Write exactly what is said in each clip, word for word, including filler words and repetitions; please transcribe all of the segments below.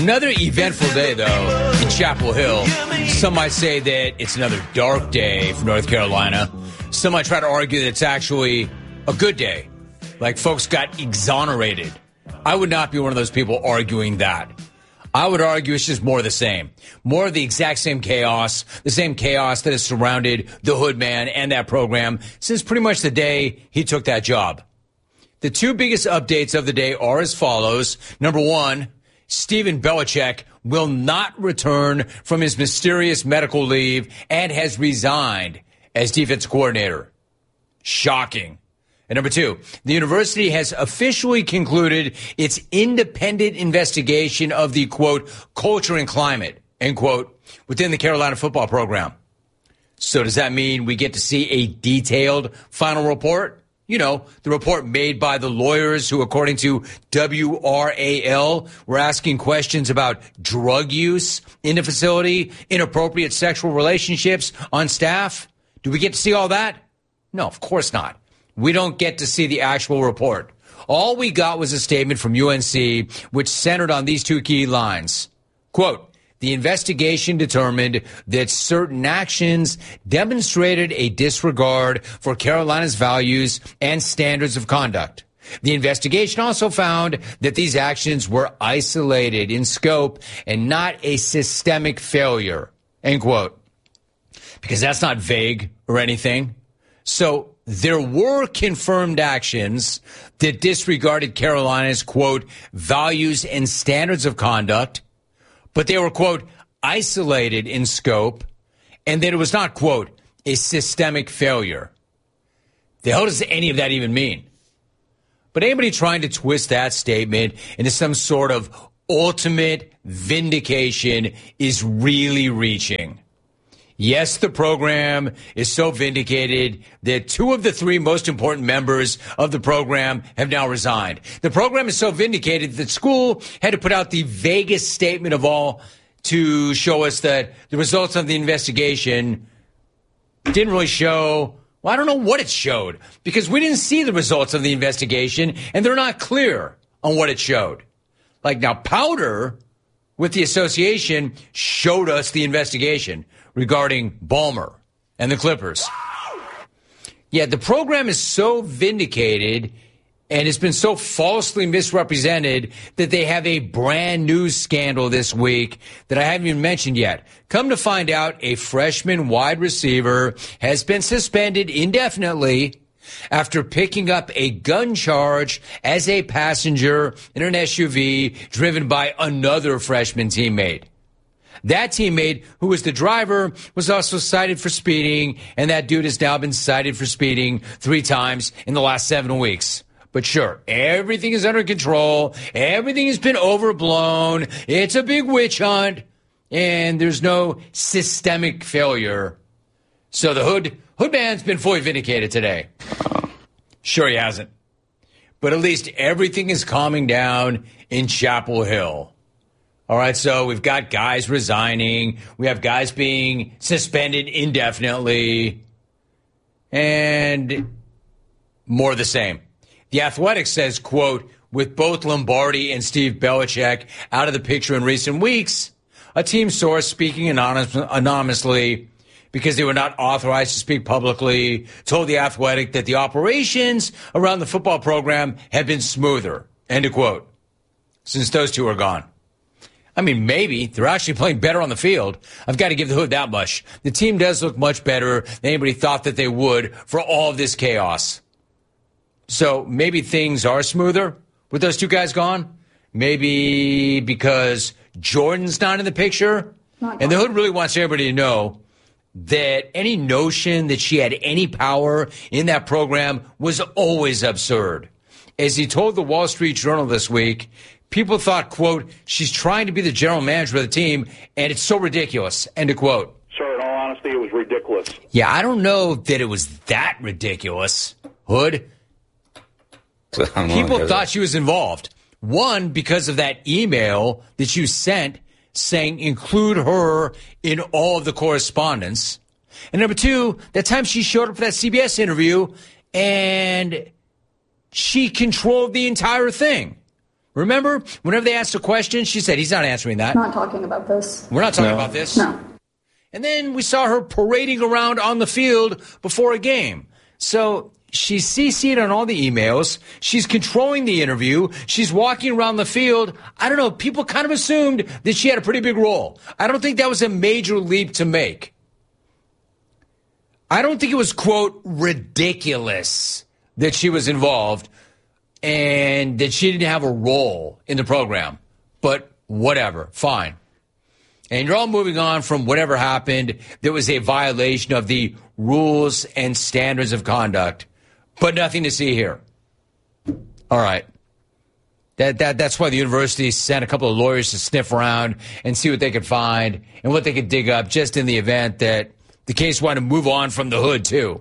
Another eventful day, though, in Chapel Hill. Some might say that it's another dark day for North Carolina. Some might try to argue that it's actually a good day, like folks got exonerated. I would not be one of those people arguing that. I would argue it's just more of the same. More of the exact same chaos, the same chaos that has surrounded the Hood Man and that program since pretty much the day he took that job. The two biggest updates of the day are as follows. Number one, Stephen Belichick will not return from his mysterious medical leave and has resigned as defense coordinator. Shocking. And number two, the university has officially concluded its independent investigation of the, quote, culture and climate, end quote, within the Carolina football program. So does that mean we get to see a detailed final report? You know, the report made by the lawyers who, according to W R A L, were asking questions about drug use in the facility, inappropriate sexual relationships on staff. Do we get to see all that? No, of course not. We don't get to see the actual report. All we got was a statement from U N C which centered on these two key lines. Quote, the investigation determined that certain actions demonstrated a disregard for Carolina's values and standards of conduct. The investigation also found that these actions were isolated in scope and not a systemic failure, end quote. Because that's not vague or anything. So there were confirmed actions that disregarded Carolina's, quote, values and standards of conduct, but they were, quote, isolated in scope, and that it was not, quote, a systemic failure. The hell does any of that even mean? But anybody trying to twist that statement into some sort of ultimate vindication is really reaching. Yes, the program is so vindicated that two of the three most important members of the program have now resigned. The program is so vindicated that school had to put out the vaguest statement of all to show us that the results of the investigation didn't really show, well, I don't know what it showed, because we didn't see the results of the investigation, and they're not clear on what it showed. Like now, Powder with the association showed us the investigation regarding Ballmer and the Clippers. Yeah, the program is so vindicated and it's been so falsely misrepresented that they have a brand new scandal this week that I haven't even mentioned yet. Come to find out, a freshman wide receiver has been suspended indefinitely after picking up a gun charge as a passenger in an S U V driven by another freshman teammate. That teammate, who was the driver, was also cited for speeding, and that dude has now been cited for speeding three times in the last seven weeks. But sure, everything is under control. Everything has been overblown. It's a big witch hunt, and there's no systemic failure. So the Hood, Hood Man's been fully vindicated today. Sure he hasn't. But at least everything is calming down in Chapel Hill. All right, so we've got guys resigning. We have guys being suspended indefinitely. And more of the same. The Athletic says, quote, with both Lombardi and Steve Belichick out of the picture in recent weeks, a team source speaking anonymous, anonymously because they were not authorized to speak publicly told The Athletic that the operations around the football program have been smoother, end of quote, since those two are gone. I mean, maybe they're actually playing better on the field. I've got to give the Hood that much. The team does look much better than anybody thought that they would for all of this chaos. So maybe things are smoother with those two guys gone. Maybe because Jordan's not in the picture. And the Hood really wants everybody to know that any notion that she had any power in that program was always absurd. As he told the Wall Street Journal this week, people thought, quote, she's trying to be the general manager of the team, and it's so ridiculous, end of quote. Sir, in all honesty, it was ridiculous. Yeah, I don't know that it was that ridiculous, Hood. People thought she was involved. One, because of that email that you sent saying include her in all of the correspondence. And number two, that time she showed up for that C B S interview and she controlled the entire thing. Remember, whenever they asked a question, she said, he's not answering that. Not talking about this. We're not talking No. about this. No. And then we saw her parading around on the field before a game. So she's C C'd on all the emails. She's controlling the interview. She's walking around the field. I don't know. People kind of assumed that she had a pretty big role. I don't think that was a major leap to make. I don't think it was, quote, ridiculous that she was involved and that she didn't have a role in the program. But whatever, fine. And you're all moving on from whatever happened. There was a violation of the rules and standards of conduct, but nothing to see here. All right. That, that, that's why the university sent a couple of lawyers to sniff around and see what they could find and what they could dig up just in the event that the case wanted to move on from the hood, too.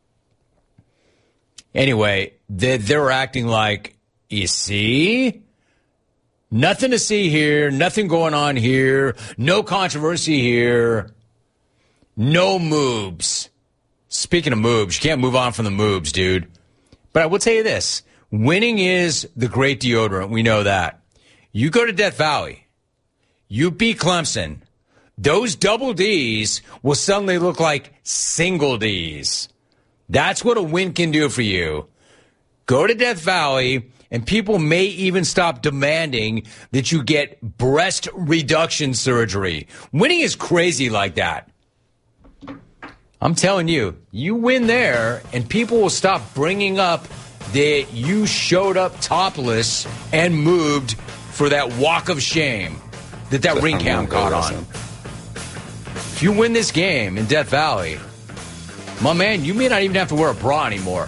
Anyway, they, they were acting like, you see? Nothing to see here. Nothing going on here. No controversy here. No moves. Speaking of moves, you can't move on from the moves, dude. But I will tell you this. Winning is the great deodorant. We know that. You go to Death Valley. You beat Clemson. Those double Ds will suddenly look like single Ds. That's what a win can do for you. Go to Death Valley, and people may even stop demanding that you get breast reduction surgery. Winning is crazy like that. I'm telling you, you win there, and people will stop bringing up that you showed up topless and moved for that walk of shame that that ring cam caught on. If you win this game in Death Valley, my man, you may not even have to wear a bra anymore.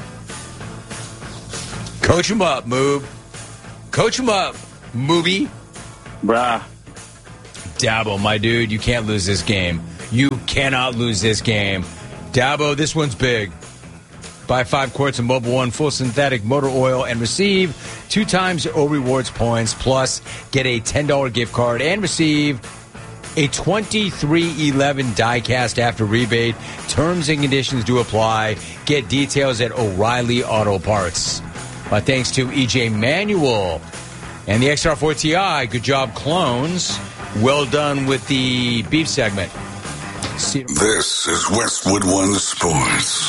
Coach him up, Moob. Coach him up, Mooby. Bruh. Dabo, my dude, you can't lose this game. You cannot lose this game. Dabo, this one's big. Buy five quarts of Mobil One full synthetic motor oil and receive two times O Rewards points. Plus, get a ten dollars gift card and receive a twenty-three eleven die-cast after rebate. Terms and conditions do apply. Get details at O'Reilly Auto Parts. My thanks to E J Manuel and the X R four T I. Good job, clones. Well done with the beef segment. See- This is Westwood One Sports.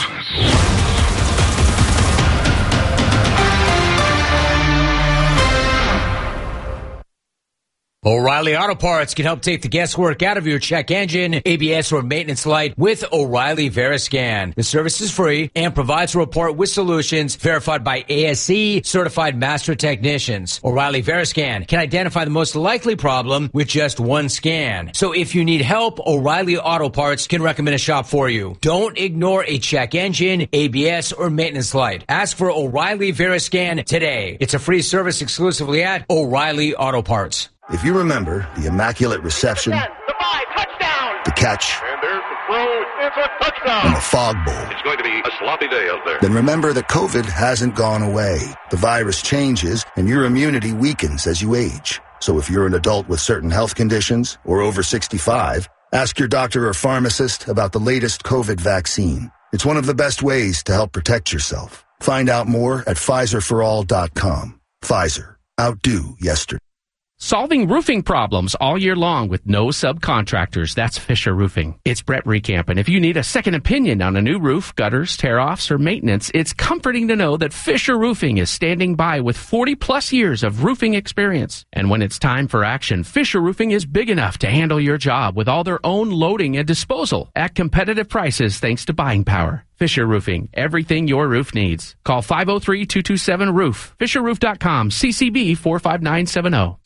O'Reilly Auto Parts can help take the guesswork out of your check engine, A B S, or maintenance light with O'Reilly Veriscan. The service is free and provides a report with solutions verified by A S C certified master technicians. O'Reilly Veriscan can identify the most likely problem with just one scan. So if you need help, O'Reilly Auto Parts can recommend a shop for you. Don't ignore a check engine, A B S, or maintenance light. Ask for O'Reilly Veriscan today. It's a free service exclusively at O'Reilly Auto Parts. If you remember the immaculate reception, The five, touchdown! the catch, And there's the throw. It's a touchdown. and the fog bowl, It's going to be a sloppy day out there. then remember that COVID hasn't gone away. The virus changes and your immunity weakens as you age. So if you're an adult with certain health conditions or over sixty-five, ask your doctor or pharmacist about the latest COVID vaccine. It's one of the best ways to help protect yourself. Find out more at Pfizer for all dot com. Pfizer. Outdo yesterday. Solving roofing problems all year long with no subcontractors. That's Fisher Roofing. It's Brett Recamp, and if you need a second opinion on a new roof, gutters, tear-offs, or maintenance, it's comforting to know that Fisher Roofing is standing by with forty plus years of roofing experience. And when it's time for action, Fisher Roofing is big enough to handle your job with all their own loading and disposal at competitive prices thanks to buying power. Fisher Roofing, everything your roof needs. Call five oh three, two two seven, roof. fisher roof dot com, C C B four five nine seven zero.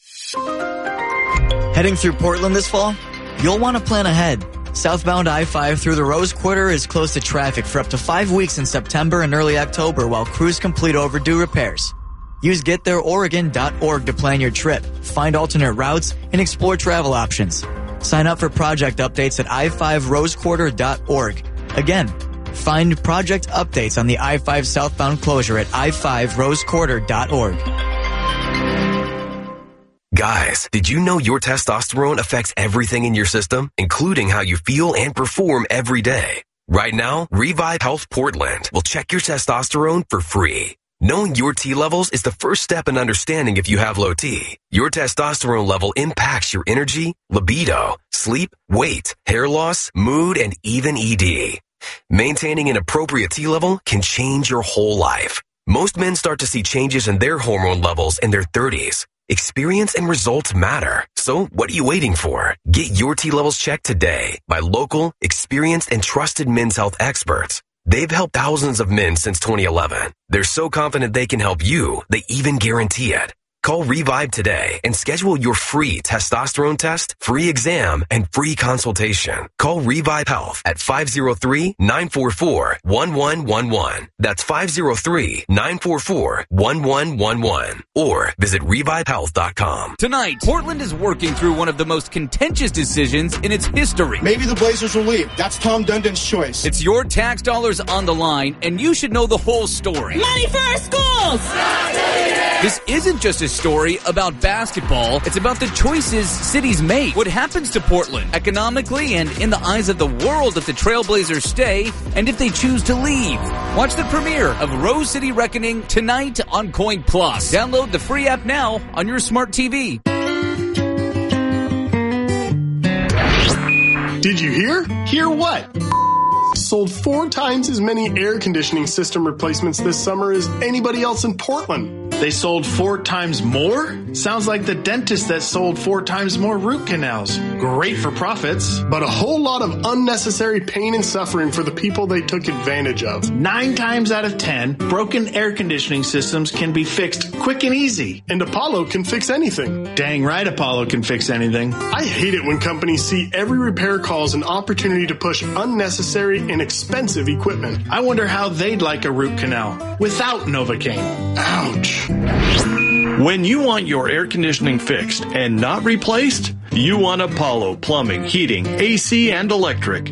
Heading through Portland this fall? You'll want to plan ahead. Southbound I five through the Rose Quarter is closed to traffic for up to five weeks in September and early October while crews complete overdue repairs. Use get there oregon dot org to plan your trip, find alternate routes, and explore travel options. Sign up for project updates at i five rose quarter dot org. Again, find project updates on the I five southbound closure at i five rose quarter dot org. Guys, did you know your testosterone affects everything in your system, including how you feel and perform every day? Right now, Revive Health Portland will check your testosterone for free. Knowing your T levels is the first step in understanding if you have low T. Your testosterone level impacts your energy, libido, sleep, weight, hair loss, mood, and even E D. Maintaining an appropriate T level can change your whole life. Most men start to see changes in their hormone levels in their thirties. Experience and results matter. So what are you waiting for? Get your T levels checked today by local, experienced, and trusted men's health experts. They've helped thousands of men since twenty eleven. They're so confident they can help you, they even guarantee it. Call Revive today and schedule your free testosterone test, free exam, and free consultation. Call Revive Health at five oh three, nine four four, one one one one. That's five oh three, nine four four, one one one one. Or visit revive health dot com. Tonight, Portland is working through one of the most contentious decisions in its history. Maybe the Blazers will leave. That's Tom Dundon's choice. It's your tax dollars on the line, and you should know the whole story. Money for our schools! This isn't just a story about basketball. It's about the choices cities make. What happens to Portland economically and in the eyes of the world if the Trailblazers stay and if they choose to leave. Watch the premiere of Rose City Reckoning tonight on Coin Plus. Download the free app now on your smart T V. Did you hear? Hear what? Sold four times as many air conditioning system replacements this summer as anybody else in Portland. They sold four times more? Sounds like the dentist that sold four times more root canals. Great for profits. But a whole lot of unnecessary pain and suffering for the people they took advantage of. Nine times out of ten, broken air conditioning systems can be fixed quick and easy. And Apollo can fix anything. Dang right Apollo can fix anything. I hate it when companies see every repair call as an opportunity to push unnecessary and expensive equipment. I wonder how they'd like a root canal without Novocaine. Ouch. When you want your air conditioning fixed and not replaced, you want Apollo Plumbing, Heating, A C, and Electric.